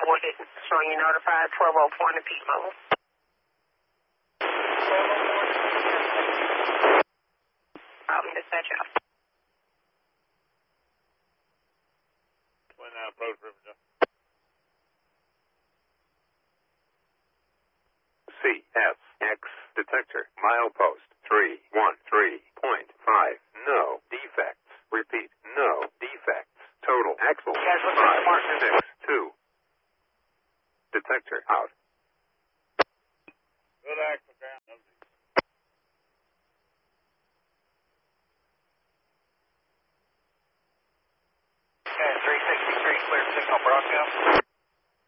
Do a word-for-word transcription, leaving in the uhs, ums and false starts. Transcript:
go ahead and showing you notified twelve oh four in the peak mode. Um, dispatch out. Twin now approach River Junction.